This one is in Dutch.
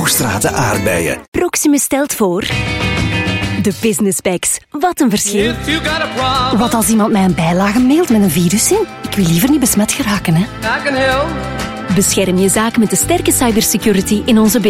Hoogstraten aardbeien. Proximus stelt voor... De Business Packs. Wat een verschil. Wat als iemand mij een bijlage mailt met een virus in? Ik wil liever niet besmet geraken, hè. Bescherm je zaak met de sterke cybersecurity in onze